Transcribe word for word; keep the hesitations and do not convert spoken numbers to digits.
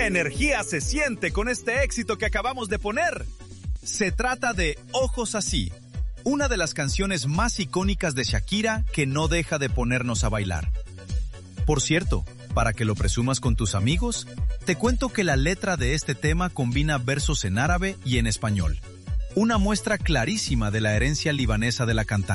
energía se siente con este éxito que acabamos de poner. Se trata de Ojos Así, una de las canciones más icónicas de Shakira que no deja de ponernos a bailar. Por cierto, para que lo presumas con tus amigos, te cuento que la letra de este tema combina versos en árabe y en español, una muestra clarísima de la herencia libanesa de la cantante.